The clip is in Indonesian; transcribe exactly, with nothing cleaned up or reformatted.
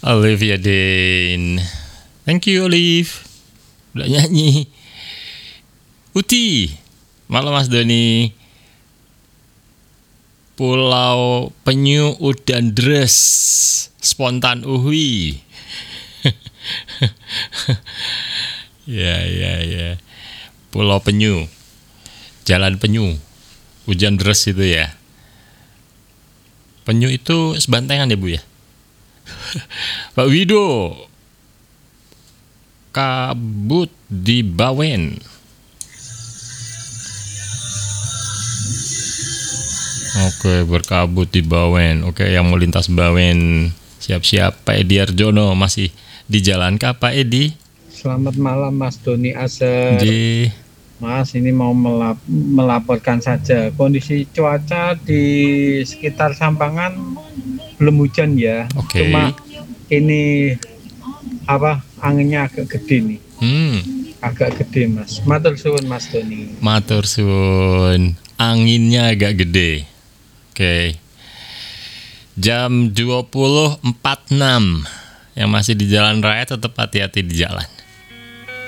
Olivia Dean. Thank you Olive. Udah nyanyi. Uti. Malam Mas Doni. Pulau Penyu udan dres. Spontan uhui. Ya ya ya. Pulau Penyu. Jalan Penyu. Hujan deras itu ya. Penyu itu sebantengan ya Bu ya. Pak Wido. Kabut di Bawen. Oke, berkabut di Bawen. Oke, yang mau lintas Bawen siap-siap. Pak Edi Arjono masih di jalan kah Pak Edi? Selamat malam Mas Doni Aser. Di Mas, ini mau melap- melaporkan saja kondisi cuaca di sekitar Sampangan belum hujan ya. Oke. Cuma ini apa anginnya agak gede nih. Hmm, Agak gede Mas. Matur suwun Mas Doni. matur suwun. Anginnya agak gede. Oke. Jam dua puluh empat puluh enam. Yang masih di jalan raya tetap hati-hati di jalan.